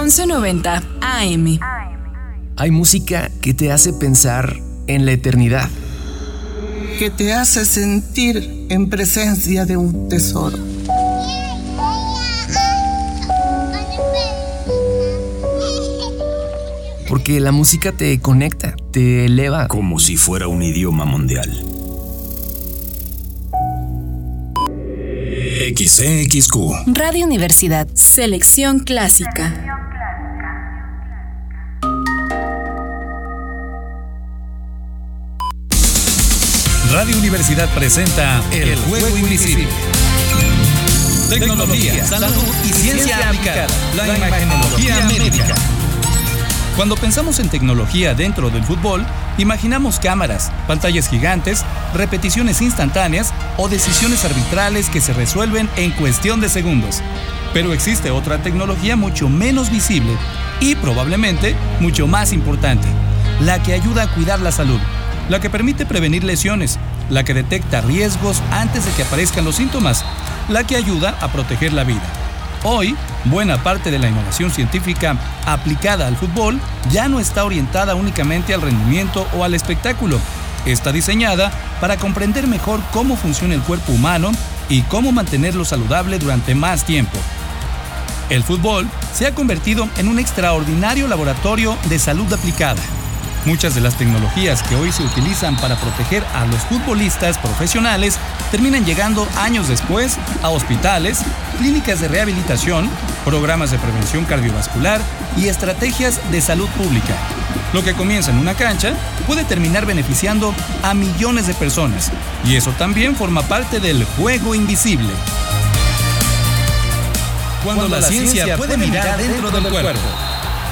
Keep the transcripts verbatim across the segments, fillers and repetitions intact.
once noventa A M. Hay música que te hace pensar en la eternidad, que te hace sentir en presencia de un tesoro. porque la música te conecta, te eleva. Como si fuera un idioma mundial. X C X Q Radio Universidad, selección clásica. Radio Universidad presenta El Juego Invisible. Tecnología, salud y ciencia aplicada. La imagenología médica. Cuando pensamos en tecnología dentro del fútbol, imaginamos cámaras, pantallas gigantes, repeticiones instantáneas o decisiones arbitrales que se resuelven en cuestión de segundos. Pero existe otra tecnología mucho menos visible y probablemente mucho más importante, la que ayuda a cuidar la salud, la que permite prevenir lesiones, la que detecta riesgos antes de que aparezcan los síntomas, la que ayuda a proteger la vida. Hoy, buena parte de la innovación científica aplicada al fútbol ya no está orientada únicamente al rendimiento o al espectáculo. Está diseñada para comprender mejor cómo funciona el cuerpo humano y cómo mantenerlo saludable durante más tiempo. El fútbol se ha convertido en un extraordinario laboratorio de salud aplicada. Muchas de las tecnologías que hoy se utilizan para proteger a los futbolistas profesionales terminan llegando años después a hospitales, clínicas de rehabilitación, programas de prevención cardiovascular y estrategias de salud pública. Lo que comienza en una cancha puede terminar beneficiando a millones de personas, y eso también forma parte del juego invisible. Cuando, Cuando la, la ciencia, ciencia puede mirar dentro, dentro del, del cuerpo. cuerpo.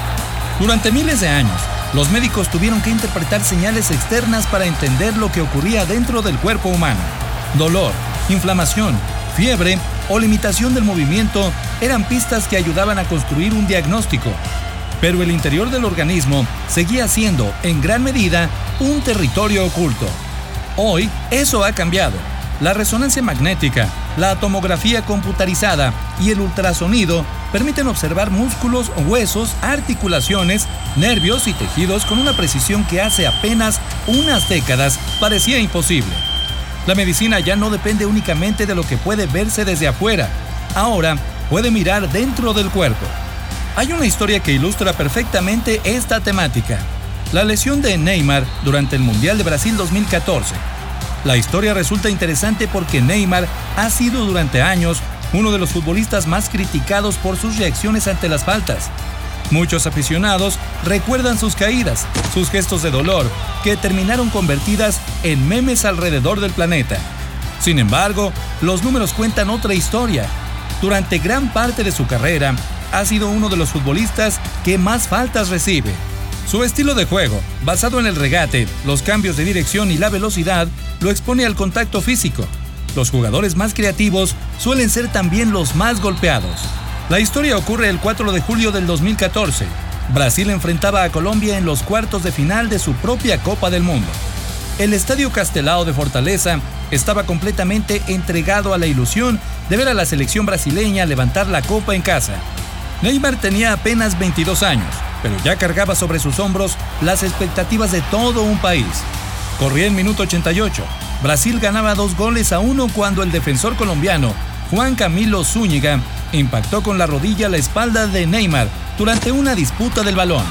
Durante miles de años, los médicos tuvieron que interpretar señales externas para entender lo que ocurría dentro del cuerpo humano. Dolor, inflamación, fiebre o limitación del movimiento eran pistas que ayudaban a construir un diagnóstico. Pero el interior del organismo seguía siendo, en gran medida, un territorio oculto. Hoy, eso ha cambiado. La resonancia magnética, la tomografía computarizada y el ultrasonido permiten observar músculos, huesos, articulaciones, nervios y tejidos con una precisión que hace apenas unas décadas parecía imposible. La medicina ya no depende únicamente de lo que puede verse desde afuera. Ahora puede mirar dentro del cuerpo. Hay una historia que ilustra perfectamente esta temática: la lesión de Neymar durante el Mundial de Brasil dos mil catorce. La historia resulta interesante porque Neymar ha sido durante años uno de los futbolistas más criticados por sus reacciones ante las faltas. Muchos aficionados recuerdan sus caídas, sus gestos de dolor, que terminaron convertidas en memes alrededor del planeta. Sin embargo, los números cuentan otra historia. Durante gran parte de su carrera, ha sido uno de los futbolistas que más faltas recibe. Su estilo de juego, basado en el regate, los cambios de dirección y la velocidad, lo expone al contacto físico. Los jugadores más creativos suelen ser también los más golpeados. La historia ocurre el cuatro de julio del dos mil catorce. Brasil enfrentaba a Colombia en los cuartos de final de su propia Copa del Mundo. El Estadio Castelao de Fortaleza estaba completamente entregado a la ilusión de ver a la selección brasileña levantar la copa en casa. Neymar tenía apenas veintidós años, pero ya cargaba sobre sus hombros las expectativas de todo un país. Corría el minuto ochenta y ocho. Brasil ganaba dos goles a uno cuando el defensor colombiano, Juan Camilo Zúñiga, impactó con la rodilla la espalda de Neymar durante una disputa del balón.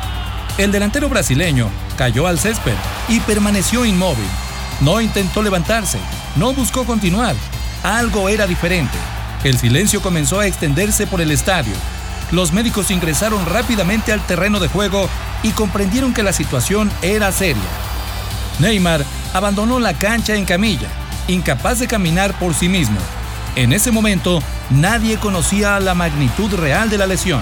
El delantero brasileño cayó al césped y permaneció inmóvil. No intentó levantarse, no buscó continuar. Algo era diferente. El silencio comenzó a extenderse por el estadio. Los médicos ingresaron rápidamente al terreno de juego y comprendieron que la situación era seria. Neymar abandonó la cancha en camilla, incapaz de caminar por sí mismo. En ese momento, nadie conocía la magnitud real de la lesión.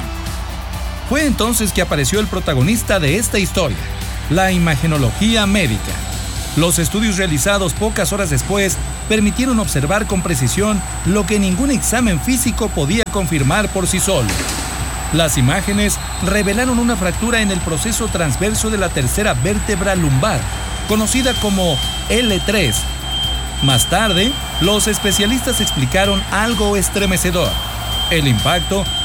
Fue entonces que apareció el protagonista de esta historia, la imagenología médica. Los estudios realizados pocas horas después permitieron observar con precisión lo que ningún examen físico podía confirmar por sí solo. Las imágenes revelaron una fractura en el proceso transverso de la tercera vértebra lumbar, conocida como L tres. Más tarde, los especialistas explicaron algo estremecedor. El impacto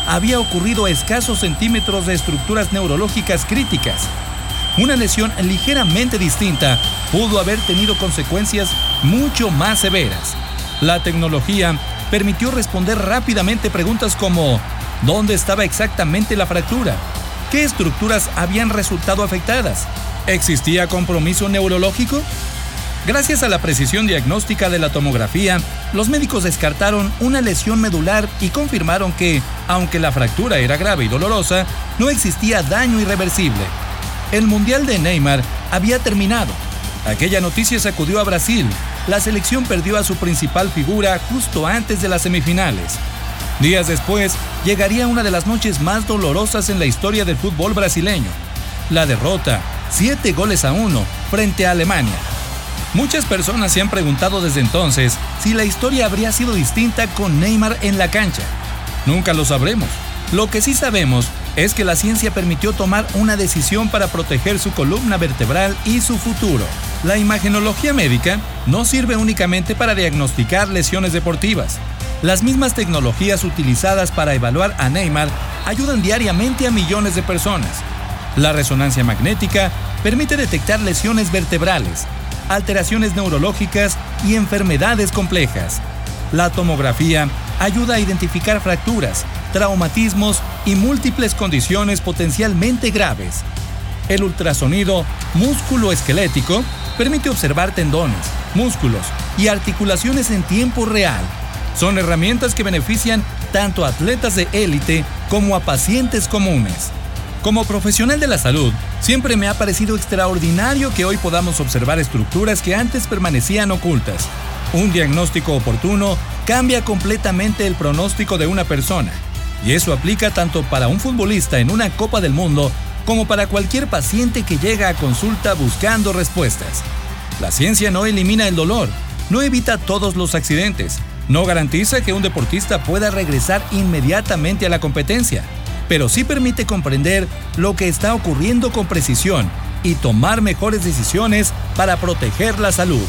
había ocurrido a escasos centímetros de estructuras neurológicas críticas. Una lesión ligeramente distinta pudo haber tenido consecuencias mucho más severas. La tecnología permitió responder rápidamente preguntas como ¿dónde estaba exactamente la fractura? ¿Qué estructuras habían resultado afectadas? ¿Existía compromiso neurológico? Gracias a la precisión diagnóstica de la tomografía, los médicos descartaron una lesión medular y confirmaron que, aunque la fractura era grave y dolorosa, no existía daño irreversible. El Mundial de Neymar había terminado. Aquella noticia sacudió a Brasil. La selección perdió a su principal figura justo antes de las semifinales. Días después, llegaría una de las noches más dolorosas en la historia del fútbol brasileño. La derrota, siete goles a uno, frente a Alemania. Muchas personas se han preguntado desde entonces si la historia habría sido distinta con Neymar en la cancha. Nunca lo sabremos. Lo que sí sabemos es que la ciencia permitió tomar una decisión para proteger su columna vertebral y su futuro. La imagenología médica no sirve únicamente para diagnosticar lesiones deportivas. Las mismas tecnologías utilizadas para evaluar a Neymar ayudan diariamente a millones de personas. La resonancia magnética permite detectar lesiones vertebrales, alteraciones neurológicas y enfermedades complejas. La tomografía ayuda a identificar fracturas, traumatismos y múltiples condiciones potencialmente graves. El ultrasonido músculo-esquelético permite observar tendones, músculos y articulaciones en tiempo real. Son herramientas que benefician tanto a atletas de élite como a pacientes comunes. Como profesional de la salud, siempre me ha parecido extraordinario que hoy podamos observar estructuras que antes permanecían ocultas. Un diagnóstico oportuno cambia completamente el pronóstico de una persona, y eso aplica tanto para un futbolista en una Copa del Mundo como para cualquier paciente que llega a consulta buscando respuestas. La ciencia no elimina el dolor, no evita todos los accidentes, no garantiza que un deportista pueda regresar inmediatamente a la competencia, pero sí permite comprender lo que está ocurriendo con precisión y tomar mejores decisiones para proteger la salud.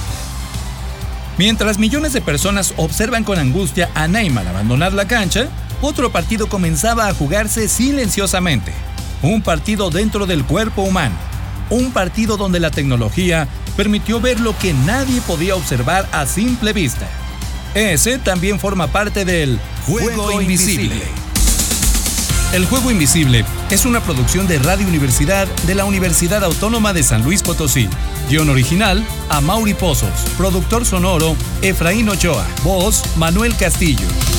Mientras millones de personas observan con angustia a Neymar abandonar la cancha, otro partido comenzaba a jugarse silenciosamente. Un partido dentro del cuerpo humano. Un partido donde la tecnología permitió ver lo que nadie podía observar a simple vista. Ese también forma parte del Juego Invisible. El Juego Invisible es una producción de Radio Universidad de la Universidad Autónoma de San Luis Potosí. Guión original, Amaury Pozos. Productor sonoro, Efraín Ochoa. Voz, Manuel Castillo.